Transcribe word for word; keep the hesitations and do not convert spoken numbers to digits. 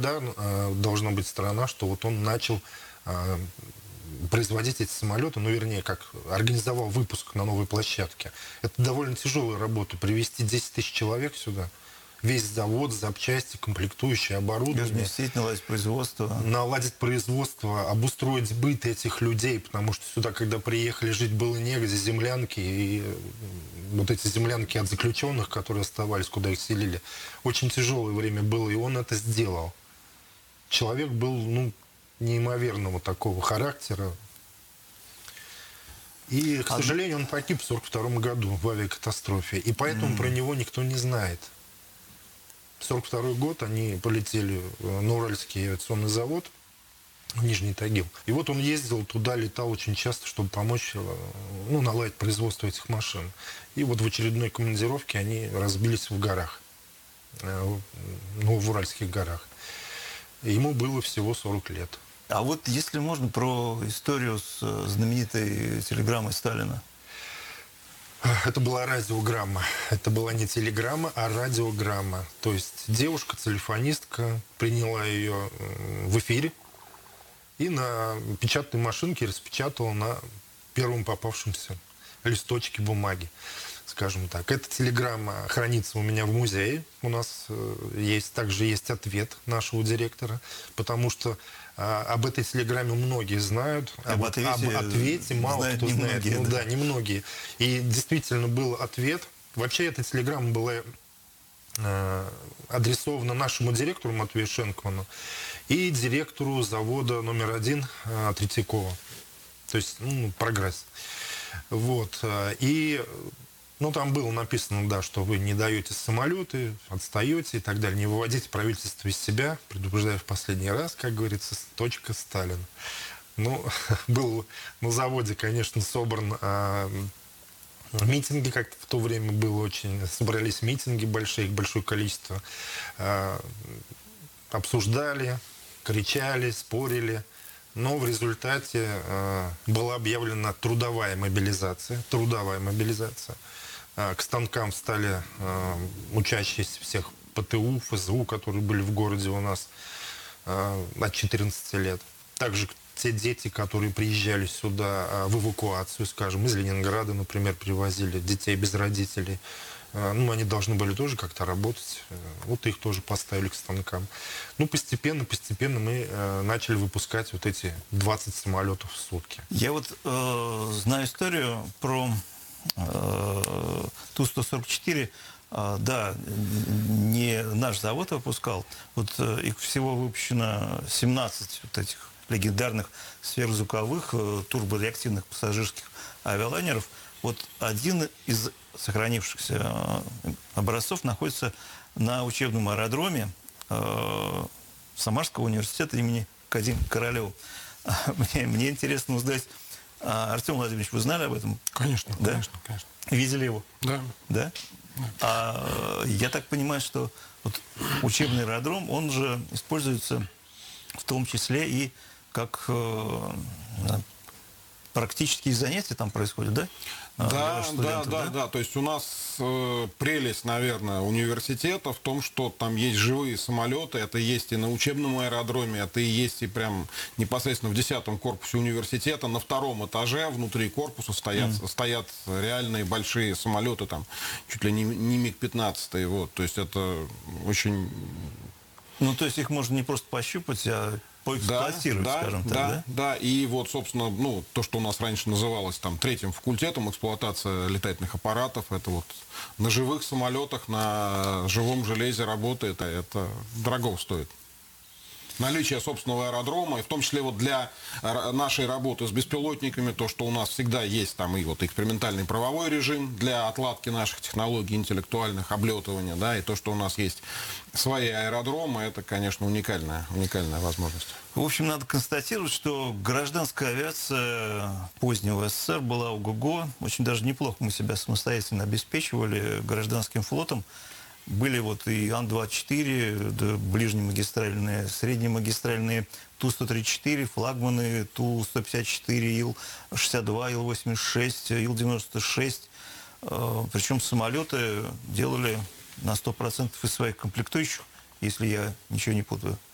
благодарна э, должна быть страна, что вот он начал э, производить эти самолеты, ну, вернее, как организовал выпуск на новой площадке. Это довольно тяжелая работа, привезти десять тысяч человек сюда. Весь завод, запчасти, комплектующие, оборудование. Разместить, наладить производство. Наладить производство, обустроить быт этих людей, потому что сюда, когда приехали, жить было негде, землянки, и вот эти землянки от заключенных, которые оставались, куда их селили, очень тяжелое время было, и он это сделал. Человек был, ну, неимоверного такого характера. И, к сожалению, он погиб в сорок втором году в авиакатастрофе, и поэтому mm. про него никто не знает. сорок второй год они полетели на Уральский авиационный завод в Нижний Тагил. И вот он ездил туда, летал очень часто, чтобы помочь, ну, наладить производство этих машин. И вот в очередной командировке они разбились в горах, ну, в Уральских горах. Ему было всего сорок лет. А вот если можно про историю с знаменитой телеграммой Сталина. Это была радиограмма. Это была не телеграмма, а радиограмма. То есть девушка, телефонистка, приняла ее в эфире и на печатной машинке распечатала на первом попавшемся листочке бумаги, скажем так. Эта телеграмма хранится у меня в музее. У нас есть, также есть ответ нашего директора, потому что а, об этой телеграмме многие знают, об, об ответе, об ответе мало знают кто знает. Многие, ну, да. да, немногие. И действительно был ответ. Вообще эта телеграмма была э, адресована нашему директору Матвею Шенкману и директору завода номер один э, Третьякова. То есть, ну, прогресс. Вот. И ну, там было написано, да, что вы не даете самолеты, отстаете и так далее, не выводите правительство из себя, предупреждаю в последний раз, как говорится, точка Сталин. Ну, был на заводе, конечно, собран а, митинги, как-то в то время было очень, собрались митинги большие, их большое количество, а, обсуждали, кричали, спорили. Но в результате э, была объявлена трудовая мобилизация. Трудовая мобилизация. Э, к станкам встали э, учащиеся всех ПТУ, ФЗУ, которые были в городе у нас э, от четырнадцати лет. Также те дети, которые приезжали сюда э, в эвакуацию, скажем, из Ленинграда, например, привозили детей без родителей. Ну, они должны были тоже как-то работать. Вот их тоже поставили к станкам. Ну, постепенно, постепенно мы э, начали выпускать вот эти двадцать самолетов в сутки. Я вот э, знаю историю про э, Ту сто сорок четыре. Э, да, не наш завод выпускал. Вот э, их всего выпущено семнадцать вот этих легендарных сверхзвуковых э, турбореактивных пассажирских авиалайнеров. Вот один из сохранившихся образцов находится на учебном аэродроме э, Самарского университета имени Кадим Королева. Мне, мне интересно узнать, Артем Владимирович, вы знали об этом? Конечно, да? конечно, конечно. Видели его? Да. Да? Да. А, я так понимаю, что вот учебный аэродром, он же используется в том числе и как э, практические занятия там происходят, да? Да, да, да, да. То есть у нас э, прелесть, наверное, университета в том, что там есть живые самолеты. Это есть и на учебном аэродроме, это и есть и прям непосредственно в десятом корпусе университета. На втором этаже внутри корпуса стоят, mm. стоят реальные большие самолеты, там чуть ли не, не МиГ пятнадцать. Вот. То есть это очень... Ну, то есть их можно не просто пощупать, а поэксплуатировать, да, скажем так, да, да? Да, и вот, собственно, ну, то, что у нас раньше называлось там третьим факультетом, эксплуатация летательных аппаратов, это вот на живых самолетах, на живом железе работает, а это дорого стоит. Наличие собственного аэродрома, и в том числе вот для нашей работы с беспилотниками, то, что у нас всегда есть там и вот экспериментальный правовой режим для отладки наших технологий интеллектуальных, облетывания, да, и то, что у нас есть свои аэродромы, это, конечно, уникальная, уникальная возможность. В общем, надо констатировать, что гражданская авиация позднего СССР была ого-го. Очень даже неплохо мы себя самостоятельно обеспечивали гражданским флотом. Были вот и Ан двадцать четыре, да, ближнемагистральные, среднемагистральные Ту сто тридцать четыре, флагманы Ту сто пятьдесят четыре, Ил шестьдесят два, Ил восемьдесят шесть, Ил девяносто шесть. Причем самолеты делали на сто процентов из своих комплектующих, если я ничего не путаю.